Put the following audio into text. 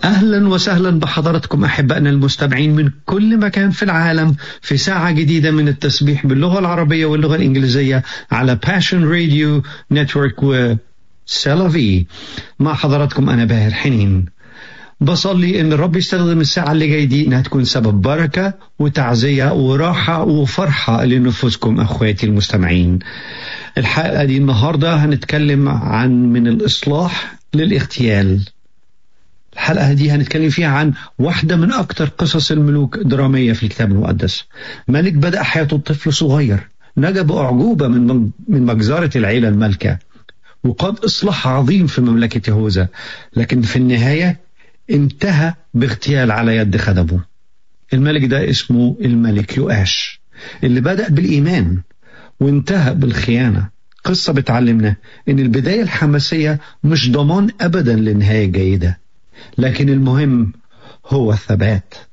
أهلا وسهلا بحضراتكم أحبائنا المستمعين من كل مكان في العالم في ساعة جديدة من التسبيح باللغة العربية واللغة الإنجليزية على Passion Radio Network وسلافي. مع حضراتكم أنا باهر حنين. بصلي إن الرب يستخدم الساعة اللي جاي دي إنها تكون سبب بركة وتعزية وراحة وفرحة لنفوسكم أخواتي المستمعين. الحلقة دي النهاردة هنتكلم عن من الإصلاح للاغتيال. الحلقة دي هنتكلم فيها عن واحدة من أكتر قصص الملوك درامية في الكتاب المقدس. ملك بدأ حياته طفل صغير، نجا بأعجوبة من مجزرة العيلة المالكة، وقد إصلاح عظيم في مملكة يهوذا، لكن في النهاية انتهى باغتيال على يد خدمه. الملك ده اسمه الملك يؤاش، اللي بدأ بالإيمان وانتهى بالخيانة. قصة بتعلمنا إن البداية الحماسية مش ضمان أبدا للنهاية جيدة، لكن المهم هو الثبات.